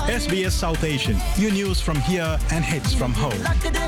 SBS South Asian. New news from here and hits from home.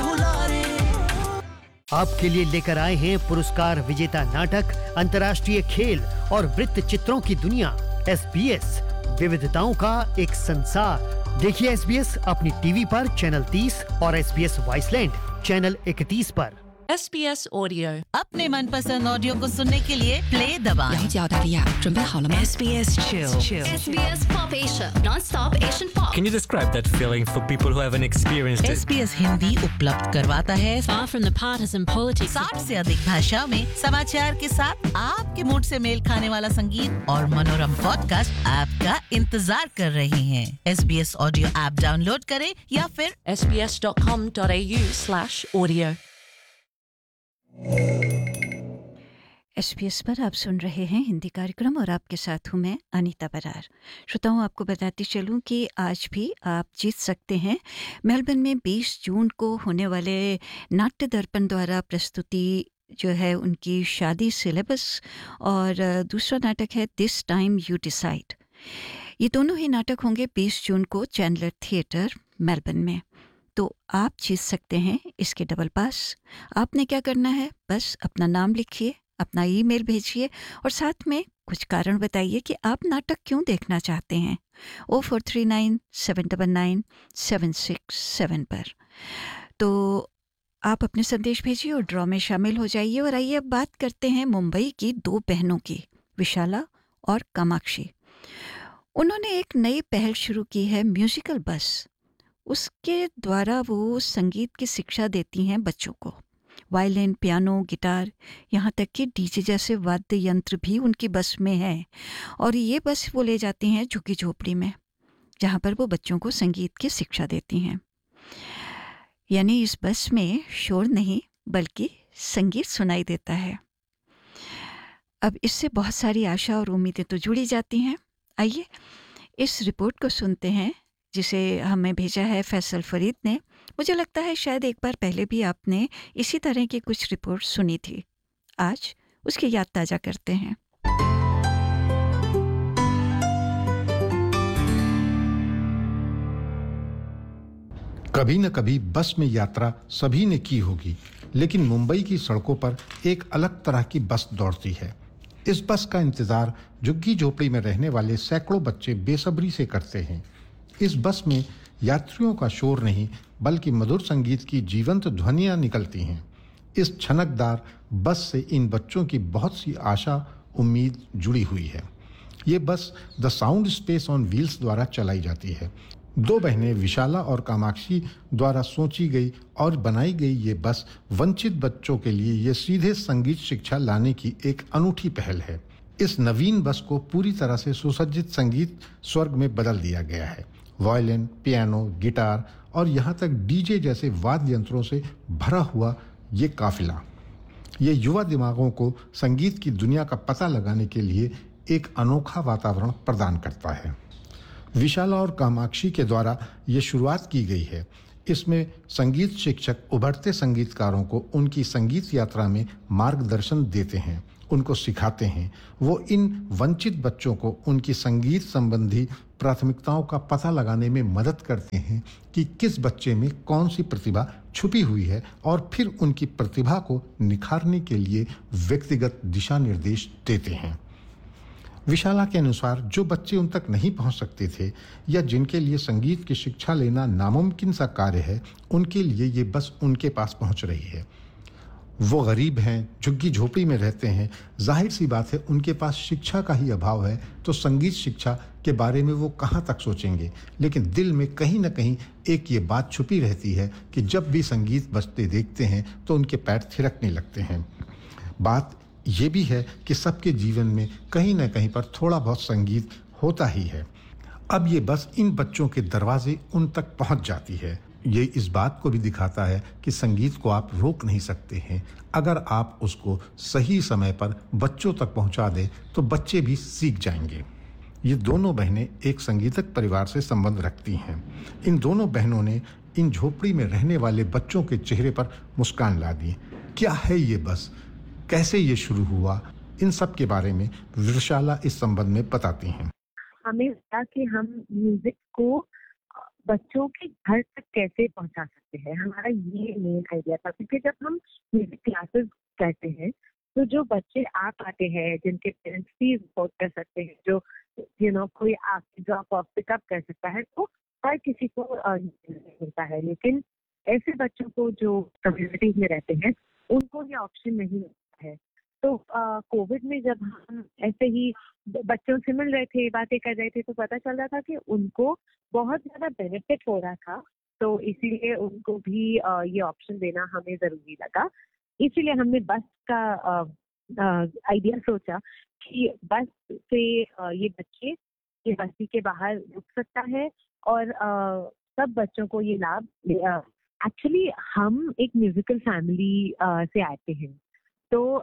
आपके लिए लेकर आए हैं पुरस्कार विजेता नाटक, अंतर्राष्ट्रीय खेल और वृत्त चित्रों की दुनिया। SBS विविधताओं का एक संसार। देखिए SBS अपनी टीवी पर चैनल 30 और SBS वॉइसलैंड चैनल 31 पर। SBS Audio अपने मनपसंद ऑडियो को सुनने के लिए प्ले दबाएं। 了解澳大利亚，准备好了吗 SBS Chill. SBS Pop Asia, non-stop Asian pop. Can you describe that feeling for people who haven't experienced it? SBS Hindi उपलब्ध करवाता है Far from the partisan politics. 60 से अधिक भाषा में समाचार के साथ आपके मूड से मेल खाने वाला संगीत और मनोरम पॉडकास्ट आपका इंतजार कर रहे हैं। SBS ऑडियो ऐप डाउनलोड करें या फिर sbs.com.au/audio। SBS पर आप सुन रहे हैं हिंदी कार्यक्रम और आपके साथ हूं मैं अनीता बरार। श्रोताओं, आपको बताती चलूं कि आज भी आप जीत सकते हैं मेलबर्न में 20 जून को होने वाले नाट्य दर्पण द्वारा प्रस्तुति जो है उनकी शादी सिलेबस, और दूसरा नाटक है दिस टाइम यू डिसाइड। ये दोनों ही नाटक होंगे 20 जून को चैंडलर थिएटर मेलबर्न में। तो आप जीत सकते हैं इसके डबल पास। आपने क्या करना है, बस अपना नाम लिखिए, अपना ईमेल भेजिए और साथ में कुछ कारण बताइए कि आप नाटक क्यों देखना चाहते हैं 0439 799 767 पर। तो आप अपने संदेश भेजिए और ड्रॉ में शामिल हो जाइए। और आइए अब बात करते हैं मुंबई की दो बहनों की, विशाला और कामाक्षी। उन्होंने एक नई पहल शुरू की है, म्यूजिकल बस। उसके द्वारा वो संगीत की शिक्षा देती हैं बच्चों को। वायलिन, पियानो, गिटार, यहाँ तक कि डीजे जैसे वाद्य यंत्र भी उनकी बस में है। और ये बस वो ले जाती हैं झुग्गी झोपड़ी में, जहाँ पर वो बच्चों को संगीत की शिक्षा देती हैं। यानी इस बस में शोर नहीं बल्कि संगीत सुनाई देता है। अब इससे बहुत सारी आशा और उम्मीदें तो जुड़ी जाती हैं। आइए इस रिपोर्ट को सुनते हैं जिसे हमें भेजा है फैसल फरीद ने। मुझे लगता है शायद एक बार पहले भी आपने इसी तरह की कुछ रिपोर्ट सुनी थी। आज उसकी याद ताज़ा करते हैं। कभी न कभी बस में यात्रा सभी ने की होगी, लेकिन मुंबई की सड़कों पर एक अलग तरह की बस दौड़ती है। इस बस का इंतजार झुग्गी झोपड़ी में रहने वाले सैकड़ों बच्चे बेसब्री से करते हैं। इस बस में यात्रियों का शोर नहीं बल्कि मधुर संगीत की जीवंत ध्वनियां निकलती हैं। इस छनकदार बस से इन बच्चों की बहुत सी आशा उम्मीद जुड़ी हुई है। ये बस the sound space on wheels द्वारा चलाई जाती है। दो बहनें विशाला और कामाक्षी द्वारा सोची गई और बनाई गई ये बस वंचित बच्चों के लिए ये सीधे संगीत शिक्षा लाने की एक अनूठी पहल है। इस नवीन बस को पूरी तरह से सुसज्जित संगीत स्वर्ग में बदल दिया गया है। वायलिन, पियानो, गिटार और यहाँ तक डीजे जैसे वाद्य यंत्रों से भरा हुआ ये काफिला ये युवा दिमागों को संगीत की दुनिया का पता लगाने के लिए एक अनोखा वातावरण प्रदान करता है। विशाला और कामाक्षी के द्वारा ये शुरुआत की गई है। इसमें संगीत शिक्षक उभरते संगीतकारों को उनकी संगीत यात्रा में मार्गदर्शन देते हैं, उनको सिखाते हैं। वो इन वंचित बच्चों को उनकी संगीत संबंधी प्राथमिकताओं का पता लगाने में मदद करते हैं कि किस बच्चे में कौन सी प्रतिभा छुपी हुई है और फिर उनकी प्रतिभा को निखारने के लिए व्यक्तिगत दिशा निर्देश देते हैं। विशाला के अनुसार जो बच्चे उन तक नहीं पहुंच सकते थे या जिनके लिए संगीत की शिक्षा लेना नामुमकिन सा कार्य है, उनके लिए ये बस उनके पास पहुंच रही है। वो गरीब हैं, झुग्गी झोपड़ी में रहते हैं, जाहिर सी बात है उनके पास शिक्षा का ही अभाव है, तो संगीत शिक्षा के बारे में वो कहाँ तक सोचेंगे। लेकिन दिल में कहीं ना कहीं एक ये बात छुपी रहती है कि जब भी संगीत बजते देखते हैं तो उनके पैर थिरकने लगते हैं। बात ये भी है कि सबके जीवन में कहीं ना कहीं पर थोड़ा बहुत संगीत होता ही है। अब ये बस इन बच्चों के दरवाजे उन तक पहुंच जाती है। ये इस बात को भी दिखाता है कि संगीत को आप रोक नहीं सकते हैं। अगर आप उसको सही समय पर बच्चों तक पहुंचा दें तो बच्चे भी सीख जाएंगे। ये दोनों बहनें एक संगीतक परिवार से संबंध रखती हैं। इन दोनों बहनों ने इन झोपड़ी में रहने वाले बच्चों के चेहरे पर मुस्कान ला दी। क्या है ये बस, कैसे ये शुरू हुआ, इन सब के बारे में विशाला इस संबंध में बताती हैं। हमें लगा कि हम म्यूजिक को बच्चों के घर तक कैसे पहुंचा सकते हैं, हमारा ये मेन आइडिया था। क्योंकि जब हम म्यूजिक क्लासेस करते हैं तो जो बच्चे आ पाते हैं, जिनके पेरेंट्स भी सपोर्ट कर सकते हैं, जो कोई आपकी ड्रॉप ऑफ पिकअप कर सकता है, तो हर किसी को मिलता है। लेकिन ऐसे बच्चों को जो कम्युनिटीज में रहते हैं उनको ये ऑप्शन नहीं मिलता है। तो कोविड में जब हम ऐसे ही बच्चों से मिल रहे थे, बातें कर रहे थे, तो पता चल रहा था कि उनको बहुत ज्यादा बेनिफिट हो रहा था। तो इसीलिए उनको भी ये ऑप्शन देना हमें जरूरी लगा। इसीलिए हमने बस का आइडिया सोचा कि बस से ये बच्चे ये बस्ती के बाहर रुक सकता है और सब बच्चों को ये लाभ। एक्चुअली हम एक म्यूजिकल फैमिली से आते हैं, तो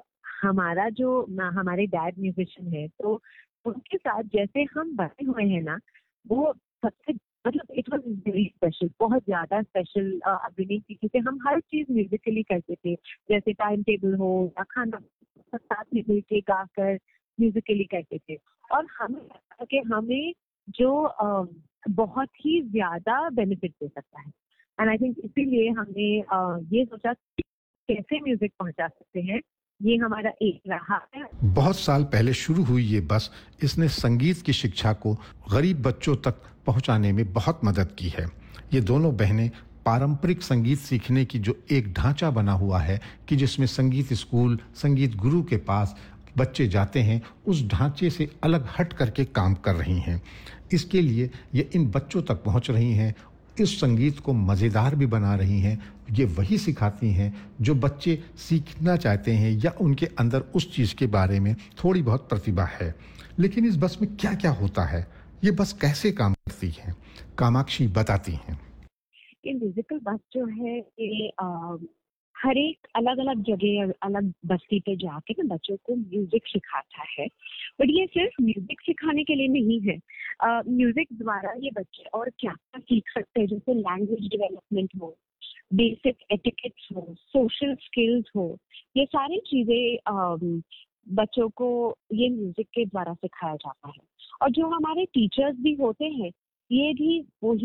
हमारे डैड म्यूजिशियन है, तो उनके साथ जैसे हम बने हुए हैं ना, वो सबसे मतलब इट वाज वेरी स्पेशल, बहुत ज्यादा स्पेशल अपब्रिंगिंग थी। क्योंकि हम हर चीज म्यूजिकली करते थे, जैसे टाइम टेबल हो या खाना, सब साथ में मिलके गाकर म्यूजिकली करते थे। और हमें लगा कि हमें जो बहुत ही ज्यादा बेनिफिट दे सकता है। एंड आई थिंक इसीलिए हमने ये सोचा कि कैसे म्यूजिक पहुंचा सकते हैं, ये हमारा एक रहा है। बहुत साल पहले शुरू हुई ये बस, इसने संगीत की शिक्षा को गरीब बच्चों तक पहुंचाने में बहुत मदद की है। ये दोनों बहनें पारंपरिक संगीत सीखने की जो एक ढांचा बना हुआ है कि जिसमें संगीत स्कूल, संगीत गुरु के पास बच्चे जाते हैं, उस ढांचे से अलग हट करके काम कर रही हैं। इसके लिए ये इन बच्चों तक पहुंच रही हैं, इस संगीत को मज़ेदार भी बना रही हैं। ये वही सिखाती हैं जो बच्चे सीखना चाहते हैं या उनके अंदर उस चीज़ के बारे में थोड़ी बहुत प्रतिभा है। लेकिन इस बस में क्या क्या होता है, ये बस कैसे काम करती है, कामाक्षी बताती हैं। ये म्यूजिकल बस जो है ये हर एक अलग अलग जगह, अलग बस्ती पे जाके ना बच्चों को म्यूजिक सिखाता है। बट ये सिर्फ म्यूजिक सिखाने के लिए नहीं है। म्यूजिक द्वारा ये बच्चे और क्या क्या सीख सकते हैं, जैसे लैंग्वेज डेवलपमेंट हो, बेसिक एटिकेट्स हो, सोशल स्किल्स हो, ये सारी चीजें बच्चों को ये म्यूजिक के द्वारा सिखाया जाता है। और जो हमारे टीचर्स भी होते हैं, ये भी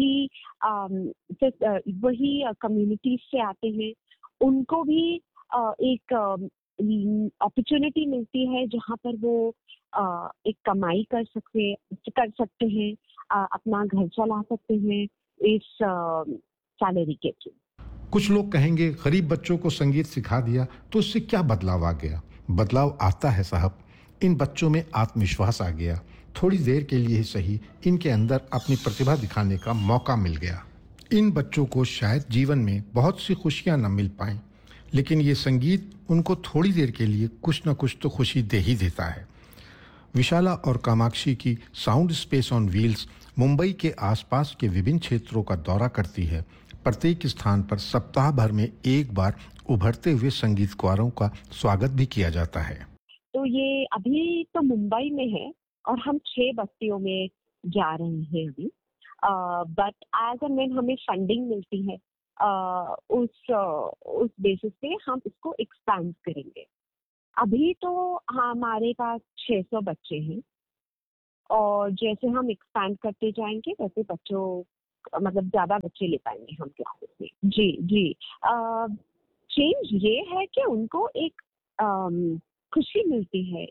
वही कम्युनिटीज से आते हैं। उनको भी एक अपॉर्चुनिटी मिलती है जहाँ पर वो एक कमाई कर सकते हैं, अपना घर चला सकते हैं इस सैलरी के थ्रू। कुछ लोग कहेंगे गरीब बच्चों को संगीत सिखा दिया तो उससे क्या बदलाव आ गया। बदलाव आता है साहब, इन बच्चों में आत्मविश्वास आ गया, थोड़ी देर के लिए ही सही इनके अंदर अपनी प्रतिभा दिखाने का मौका मिल गया। इन बच्चों को शायद जीवन में बहुत सी खुशियां न मिल पाएं, लेकिन ये संगीत उनको थोड़ी देर के लिए कुछ न कुछ तो खुशी दे ही देता है। विशाला और कामाक्षी की sound space on wheels Mumbai के आसपास के विभिन्न क्षेत्रों का दौरा करती है। प्रत्येक स्थान पर सप्ताह भर में एक बार उभरते हुए संगीतकारों का स्वागत भी किया जाता है। तो ये अभी तो मुंबई में है और हम 6 बस्तियों में जा रहे हैं अभी। बट एज एंड व्हेन हमें फंडिंग मिलती है उस बेसिस पे हम इसको एक्सपैंड करेंगे। अभी तो हमारे पास 600 बच्चे हैं और जैसे हम एक्सपैंड करते जाएंगे वैसे बच्चों मतलब ज्यादा बच्चे ले पाएंगे हम क्लासेस में। जी चेंज ये है कि उनको एक खुशी मिलती है,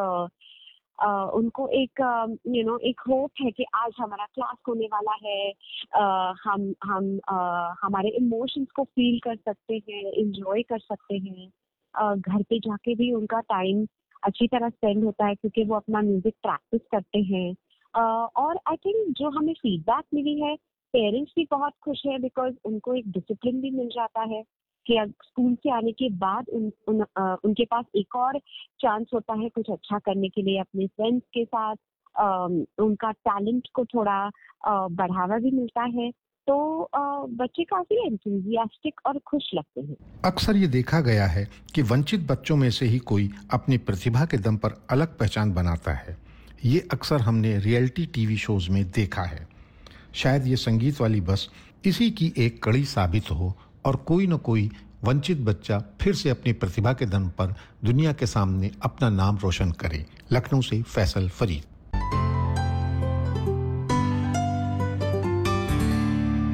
उनको एक एक होप है कि आज हमारा क्लास होने वाला है। हम हमारे इमोशंस को फील कर सकते हैं, एंजॉय कर सकते हैं। घर पे जाके भी उनका टाइम अच्छी तरह स्पेंड होता है क्योंकि वो अपना म्यूजिक प्रैक्टिस करते हैं। और आई थिंक जो हमें फीडबैक मिली है, पेरेंट्स भी बहुत खुश है बिकॉज उनको एक डिसिप्लिन भी मिल जाता है कि स्कूल से आने के बाद उनके पास एक और चांस होता है कुछ अच्छा करने के लिए अपने फ्रेंड्स के साथ। उनका टैलेंट को थोड़ा बढ़ावा भी मिलता है, तो बच्चे काफी एंथुसियास्टिक और खुश लगते हैं। अक्सर ये देखा गया है कि वंचित बच्चों में से ही कोई अपनी प्रतिभा के दम पर अलग पहचान बनाता है। ये अक्सर हमने रियलिटी टीवी शोज में देखा है। शायद ये संगीत वाली बस इसी की एक कड़ी साबित हो और कोई न कोई वंचित बच्चा फिर से अपनी प्रतिभा के दम पर दुनिया के सामने अपना नाम रोशन करे। लखनऊ से फैसल फरीद।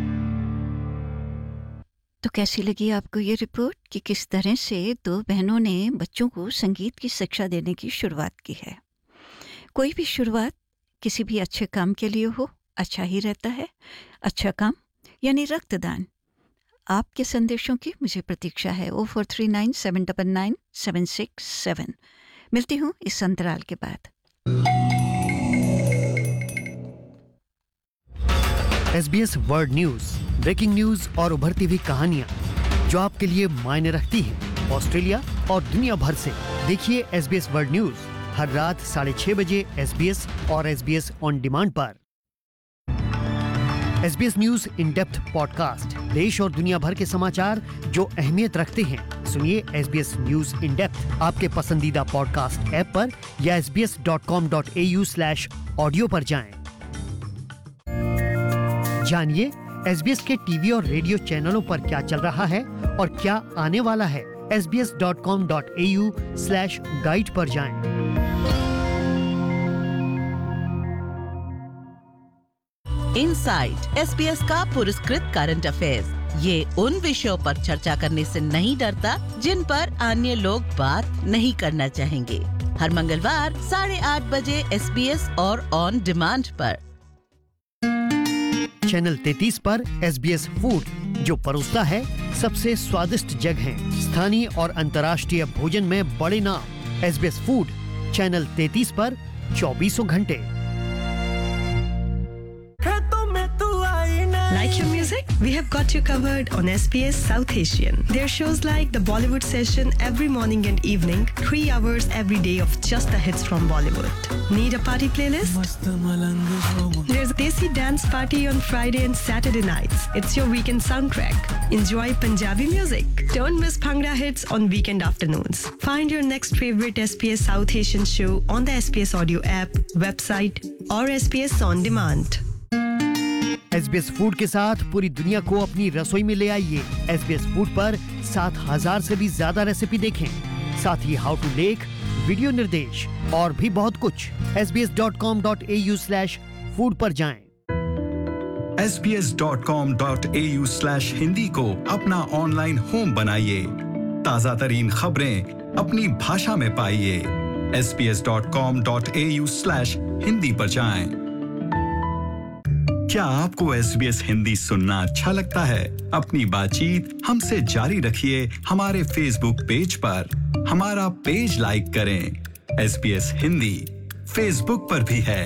तो कैसी लगी आपको ये रिपोर्ट कि किस तरह से दो बहनों ने बच्चों को संगीत की शिक्षा देने की शुरुआत की है। कोई भी शुरुआत किसी भी अच्छे काम के लिए हो, अच्छा ही रहता है। अच्छा काम यानी रक्तदान। आपके संदेशों की मुझे प्रतीक्षा है। 0439799767। मिलती हूँ इस अंतराल के बाद। SBS world news, breaking news और उभरती हुई कहानियां जो आपके लिए मायने रखती हैं। ऑस्ट्रेलिया और दुनिया भर से देखिए SBS वर्ल्ड न्यूज हर रात 6:30 बजे SBS और SBS ऑन डिमांड पर। SBS news in depth podcast, देश और दुनिया भर के समाचार जो अहमियत रखते हैं। सुनिए SBS न्यूज इन डेप्थ आपके पसंदीदा पॉडकास्ट ऐप पर या sbs.com.au/audio पर जाएं। जानिए SBS के टीवी और रेडियो चैनलों पर क्या चल रहा है और क्या आने वाला है। sbs.com.au/guide पर जाएं। इनसाइट SBS का पुरस्कृत करंट अफेयर्स, ये उन विषयों पर चर्चा करने से नहीं डरता जिन पर अन्य लोग बात नहीं करना चाहेंगे। हर मंगलवार 8:30 बजे SBS और ऑन डिमांड पर। चैनल 33 पर SBS फूड, जो परोसता है सबसे स्वादिष्ट जगहें, स्थानीय और अंतर्राष्ट्रीय भोजन में बड़े नाम। SBS फूड चैनल 33 पर 24 घंटे। Like your music? We have got you covered on SBS South Asian. There are shows like the Bollywood Session every morning and evening, 3 hours every day of just the hits from Bollywood. Need a party playlist? There's a Desi dance party on Friday and Saturday nights. It's your weekend soundtrack. Enjoy Punjabi music. Don't miss Bhangra hits on weekend afternoons. Find your next favorite SBS South Asian show on the SBS Audio app, website or SBS On Demand. SBS food के साथ पूरी दुनिया को अपनी रसोई में ले आइए। SBS फूड पर 7000 से भी ज्यादा रेसिपी देखें, साथ ही हाउ टू लेक, वीडियो निर्देश और भी बहुत कुछ। sbs.com.au/food पर जाएं। sbs.com.au/hindi को अपना ऑनलाइन होम बनाइए। ताजा तरीन खबरें अपनी भाषा में पाइए। sbs.com.au/hindi पर जाएं। क्या आपको SBS हिंदी सुनना अच्छा लगता है? अपनी बातचीत हमसे जारी रखिए हमारे फेसबुक पेज पर। हमारा पेज लाइक करें। SBS हिंदी फेसबुक पर भी है।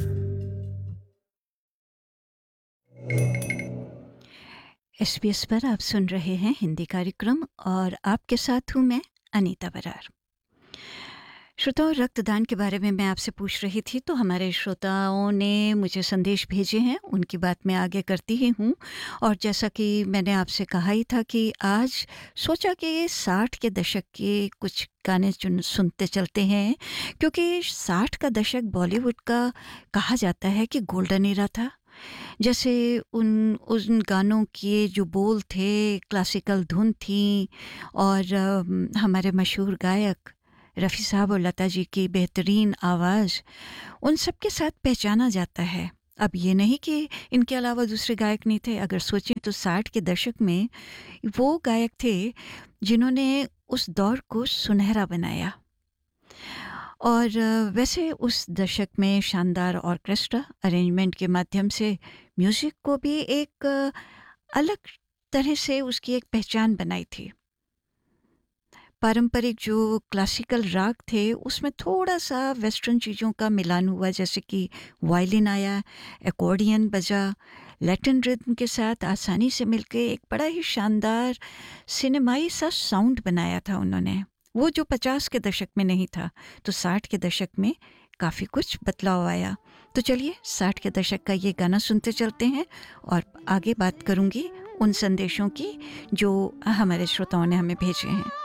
SBS पर आप सुन रहे हैं हिंदी कार्यक्रम और आपके साथ हूँ मैं अनीता बरार। श्रोताओं, रक्तदान के बारे में मैं आपसे पूछ रही थी, तो हमारे श्रोताओं ने मुझे संदेश भेजे हैं, उनकी बात मैं आगे करती ही हूँ। और जैसा कि मैंने आपसे कहा ही था कि आज सोचा कि 60 के दशक के कुछ गाने सुनते चलते हैं, क्योंकि 60 का दशक बॉलीवुड का कहा जाता है कि गोल्डन ईरा था। जैसे उन गानों के जो बोल थे, क्लासिकल धुन थी और हमारे मशहूर गायक रफ़ी साहब और लता जी की बेहतरीन आवाज़, उन सब के साथ पहचाना जाता है। अब ये नहीं कि इनके अलावा दूसरे गायक नहीं थे। अगर सोचें तो 60 के दशक में वो गायक थे जिन्होंने उस दौर को सुनहरा बनाया। और वैसे उस दशक में शानदार ऑर्केस्ट्रा अरेंजमेंट के माध्यम से म्यूज़िक को भी एक अलग तरह से उसकी एक पहचान बनाई थी। पारंपरिक जो क्लासिकल राग थे उसमें थोड़ा सा वेस्टर्न चीज़ों का मिलान हुआ, जैसे कि वायलिन आया, एकॉर्डियन बजा, लैटिन रिदम के साथ आसानी से मिलके एक बड़ा ही शानदार सिनेमाई सा साउंड बनाया था उन्होंने। वो जो 50 के दशक में नहीं था, तो 60 के दशक में काफ़ी कुछ बदलाव आया। तो चलिए 60 के दशक का ये गाना सुनते चलते हैं और आगे बात करूँगी उन संदेशों की जो हमारे श्रोताओं ने हमें भेजे हैं।